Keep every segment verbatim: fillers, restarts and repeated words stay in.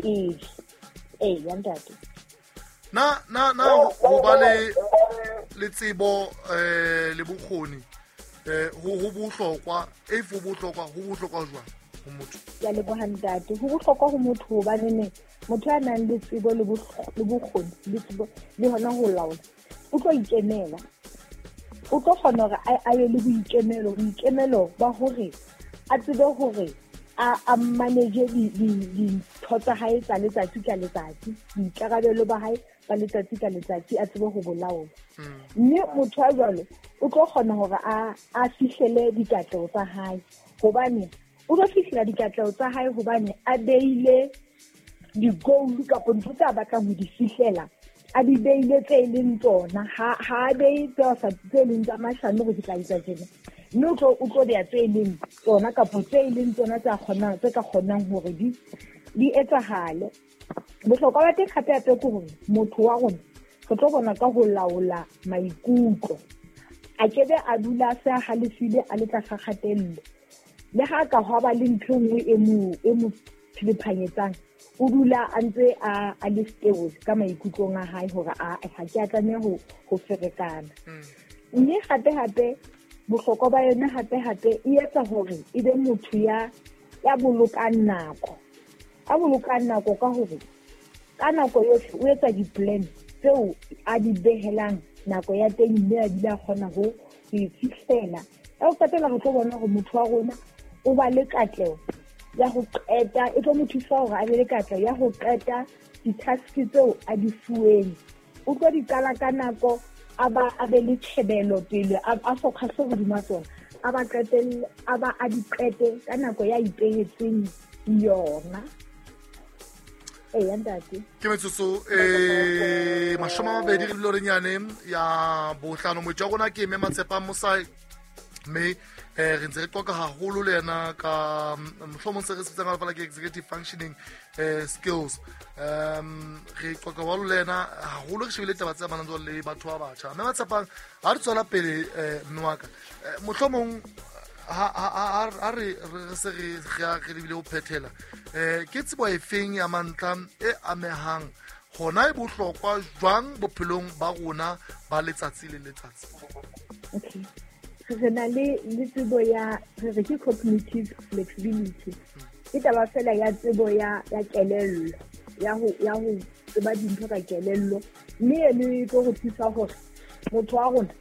pele eh ya ntate na na na ho ba le le tsebo eh le bokgoni eh ho ho bohlokwa e fu bohlokwa ho bohlokwa jwang ho motho ya le bohantate ho bohlokwa ho motho ho ba ne motho a nang le tsebo le bokgoni le tsebo le hona ho laola o tlo ikemela o tlo kgona hore a ye le boikemelo boikemelo ba hore a tsebe hore a a manage di di thotsa hae tsa letsatsi ka letsatsi dikarabelo ba hae ba letsatsi ka letsatsi a tsebe ho bolaola mme motho a jwalo o tlo kgona hore a a fihlele dikatleho tsa hae hobane o tlo fihlela dikatleho tsa hae hobane a beile di-goal kapa ntho tse a batlang ho di fihlela a di beile tse leng tsona ha ha beile tse leng tsa mashano go di tla etsa tsena mme o tlo o tlo dia tse leng tsona kapa tse leng tsona tsa kgonang tse ka kgonang hore di di etsahale bohlokwa ba teng gape hape ke hore motho wa rona re tlo bona ka ho laola maikutlo a kebe a dula sa halefile a le tlasa kgatello le ha ka hwa ba le ntho nngwe e mo e mo phelephanyetsang o dula a ntse a a le stable ka maikutlong a hae hore a ha ke atlameha ho ho ferekana mme gape hape bohlokwa ba yona hape hape e etsa hore e be motho ya ya bolokang nako a bolokang nako ka hore ka nako yohle o etsa di-plan tseo a di behelang nako ya teng mme a dila kgona ho e fihlela a o qetela re tlo bona hore motho wa rona o ba le katleho ya ho qeta e tlo mo thusa hore a be le katleho ya ho qeta di-task tseo a di fuweng o tlo di qala ka nako a ba a be le tshebelo pele a focus hodima tsona a ba qetelle a ba a di qete ka nako ya ipehetseng yona eh ya ntate ke metsotso eh mashoma a mabedi re dilo re nyane ya bohlano mo tswa ke me Matshepa Mosai me eh re ntse re qoqa haholo le yena ka mohlomong se re se tsanga fela ke executive functioning eh skills um re qoqa wa le yena haholo re shebile taba tsa bana le batho ba batjha me Matshepa ha re tswela pele eh nwaka mohlomong ha ha ha re re se re ga re lebile ho phethela eh ke tsebo e feng ya mantla e amehang hona e bohlokwa jwang bophelong ba rona ba letsatsi le letsatsi okay re na le le tsebo ya re ke cognitive flexibility ke taba fela ya tsebo ya ya kelello ya ho ya ho tseba dintho ka kelello mme le go go thusa hore motho wa rona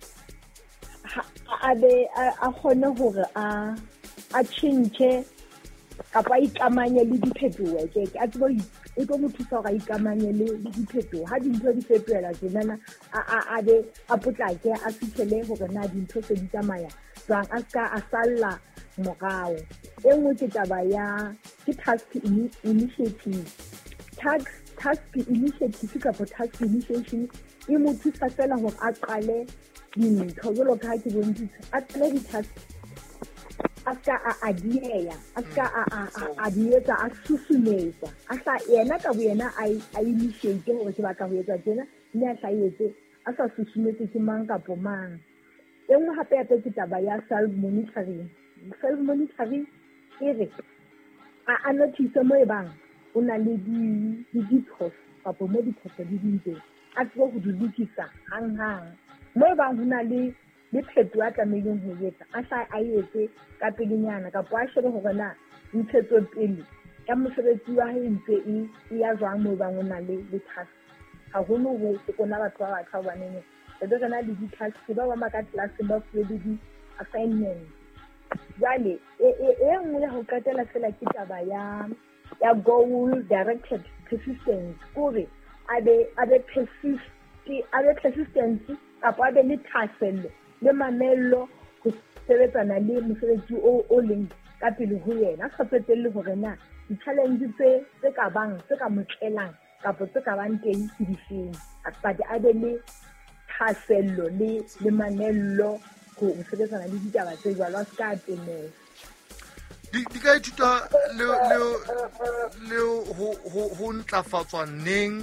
a be a kgone hore a a change kapa ikamanye le diphetoho ke a tsebo e tlo mo thusa hore a ikamanye le diphetoho ha dintho di fetohela tsenana a a be a potlake a fihlele hore na dintho se di tsamaya jwang a ska a salla morao e nngwe ke taba ya ke task initiative task task initiative kapa task initiation e mo thusa fela hore a qale dintho jwalo ka ha ke bontse a qale di-task aska a adieya aska a a a dietsa a susumetsa a sa yena ka bo yena a a initiate hore ke batla ho etsa tsena mme a hlaietse a sa susumetse ke mang kapo mang e nngwe hape hape ke taba ya self monitoring self monitoring e re a a notice mo e bang o na le di di diphoso kapo mo diphoso di dintse a tswa ho di lokisa hang hang mo e bang ho na le le phetoho a tlameileng ho etsa a sa a etse ka pelenyana ka po a shebe hore na ntsetso pele ka mosebetsi wa hae ntse e ya jwang mo bang o na le le task ha ho no ho se kona batho ba batho ba nene e be rena le di task ba ba maka class ba fuwe di assignment jale e e nngwe ho qetela fela ke taba ya ya goal directed persistence kore abe abe persist abe persistence kapa abe le thasello le mamello ho sebetsana le mosebetsi o o leng ka pele ho yena a sa tsetelle hore na di-challenge tse tse ka bang tse ka motlelang kapa tse ka bang teng ke difeng but a be le thasello le le mamello ho sebetsana le ditaba tse jwalo a ska tenela di di ka ithuta le le le ho ho ho ntlafatswa neng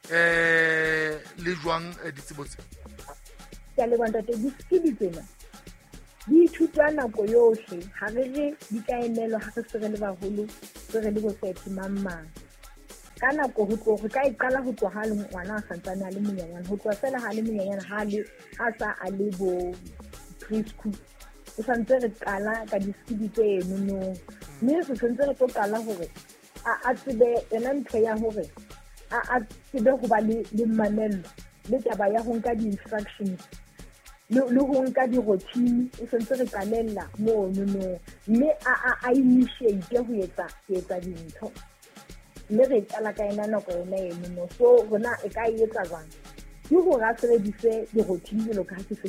eh le jwang ditsebotse ya le banda te di skill tsena di ithutwa nako yohle ha re re di ka emelwa ha re se re le baholo se re le bo fetsi mamma ka nako go tlo go ka iqala go tloga le ngwana a santsane a le monyenyane go tloga fela ga le monyenyane ga le a sa a le bo preschool o santse re qala ka di-skidi tse eno no mme re santse re tlo qala gore a tsebe ena ntho ya gore a tsebe go ba le mamello le taba ya go nka di-instructions le go nka di-routine o santse re qalella mono no mme a initiate go etsa dintho mme re qala ka ena nako ena eno no so rona e ka etsa jwang ke gore a sebedise di-routine jalo ka ke se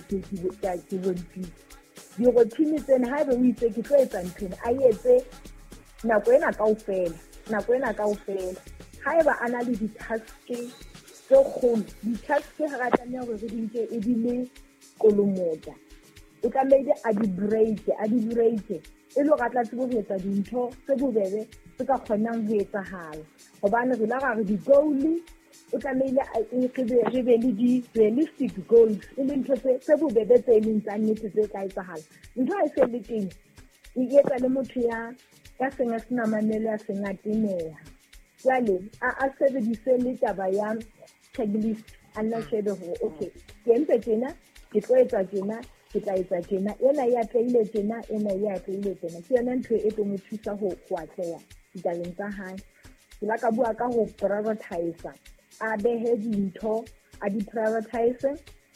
ke bontile di-routine tsene ha ebe o itse ke tlo etsa nthwena a etse nako ena kaofela nako ena kaofela ha eba a na le di-taske tse kgolo di-taske ga ra tlameha gore re di nke e di le kolomotsa o tlamehile a di-breake a di-breake e le go tla tsebo go etsa dintho tse bobebe tse ka kgonang go etsagala gobane re la ga re di-goal o tlamehile re be le di-realistic goals e le ntho tse bobebe tse e leng tsa nnete tse ka etsagala ntho ga e se le teng e etsa le motho ya ka senga sena mamelo a senga teneha jale a sebedise le taba ya checklist a nna shebe gore okay ke empe tjena ke tlo etsa tjena ke tla etsa tjena ena ya tleile tjena ena ya tleile tjena ke yona ntho e tlo mo thusa go atleha ditabeng tsa hae ke la ka bua ka go prioritize a behe dintho a di prioritize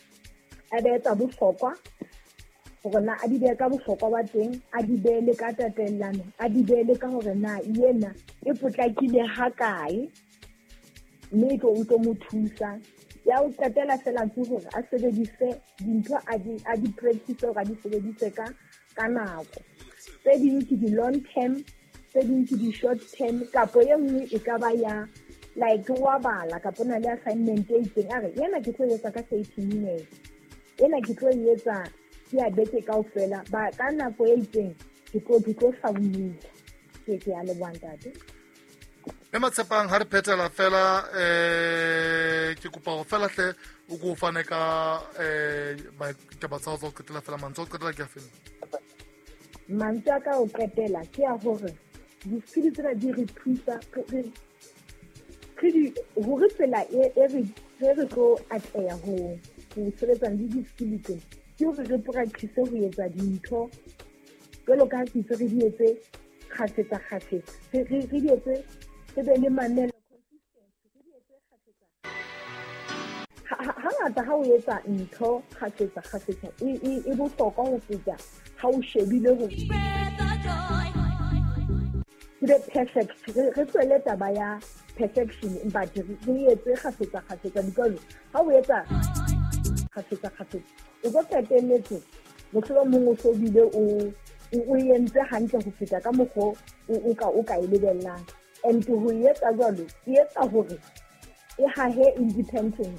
a beetsa bohlokwa gore na a di behe ka bohlokwa ba teng a di behe ka tatellano a di behe ka gore na yena e potlakile ha kae mme tlo utlo mo thusa ya o qetela fela ke gore a sebedise dintho a di a di practice gore a di sebedise ka ka nako tse ding ke di long term tse ding ke di short term kapo ye nngwe e ka ba ya like wa bala kapo na le assignment e itseng a re yena ke tlo etsa ka thirty minutes yena ke tlo etsa ke a beke kaofela ba ka nako e itseng ke tlo ke tlo submit ke ke a le bantate e Matshepang ha re phetela fela eh ke kopa go fela hle o go fane ka eh ba ke ba tsao go qetela fela mantso go qetela ke a fela mantsa ka o qetela ke a gore di skills tsena di re thusa ke di go re tsela e re re go atleya go go sebetsa le di skills ke gore re practice go etsa dintho pelo ka se re di etse khatsetsa khatsetsa re re di etse se be le manelo consistency re di etse khatsetsa ha ngata ha o etsa ntho khatsetsa khatsetsa e e bohlokwa go feta ha o shebile go the perfect re tswele taba ya perfection but re etse khatsetsa khatsetsa because ha o etsa khatsetsa khatsetsa o go qetelletse motlho mongwe so bile o o yentse hantle go feta ka mogho o ka o ka ilebellang and to go etsa jalo e etsa gore e ha he independence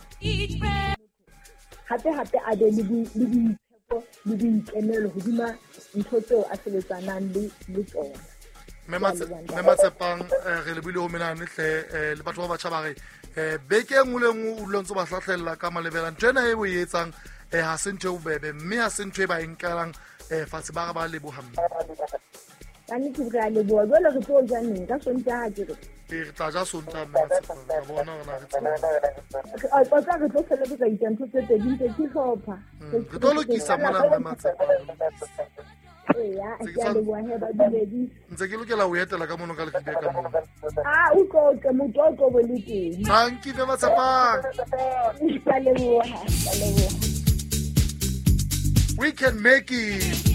hape hape a be le boitshepo le boikemelo hodima ntho tseo a sebetsanang le le tsona me Matshepang re le bile ho menane hle le batho ba batjha ba re beke engwe le engwe o lontse ba hlahlella ka malebela ntwena e o etsang e ha se ntho e bobebe mme ha se ntho e ba enkelang e fatshe ba ba le bohamme tani ke ga le bo jalo re tlo ja neng ka sonta ha ke re re tla ja sonta Matshepang ba bona rena re tsena a tla re tlo sele ke itse ntho tse tse dintse ke hopha re tlo lokisa mona Matshepang ya ya le bua he ba dibedi ntse ke lokela o etela ka mono ka le ke ka mono ah o go ke motoko bo le teng thank you Matshepang ka le bua ka le bua we can make it